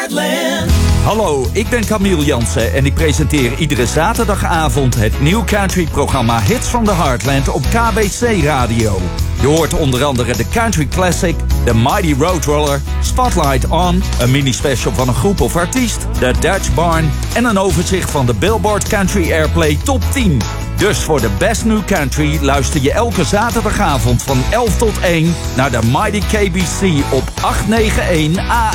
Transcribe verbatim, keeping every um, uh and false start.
Hallo, ik ben Camille Jansen en ik presenteer iedere zaterdagavond het New Country-programma Hits from the Heartland op K B C Radio. Je hoort onder andere de Country Classic, de Mighty Roadrunner, Spotlight On, een mini-special van een groep of artiest, de Dutch Barn en een overzicht van de Billboard Country Airplay Top tien. Dus voor de Best New Country luister je elke zaterdagavond van elf tot één naar de Mighty K B C op acht negen een A.